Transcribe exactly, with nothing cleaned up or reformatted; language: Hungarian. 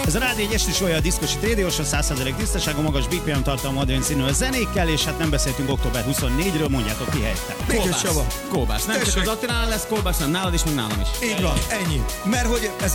Ez a Rádió egy esti sója a Diszkosi Rédióson, száz százalék tisztaságú, magas bé pé em tartalmú, adrén színű a zenékkel, és hát nem beszéltünk október huszonnégyedikéről, mondjátok ki helyette. Kolbász. Kolbász. Nem Tessék. csak az Attilánál lesz kolbász, hanem nálad is, meg nálam is. Így van, ennyi. Mert hogy ez